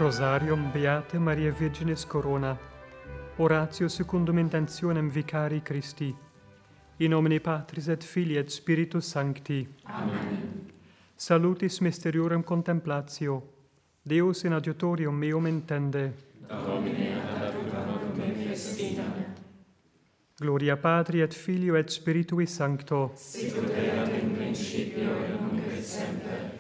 Rosarium Beate Maria Virginis Corona. Oratio secundum intentionem vicari Christi. In nomine Patris et Filii et Spiritus Sancti. Amen. Salutis mysteriorum contemplatio. Deus in adiutorium meum intende. Domine ad adjutorem me festina. Gloria Patri et Filio et Spiritui Sancto. Sicut erat in principio et nunc et semper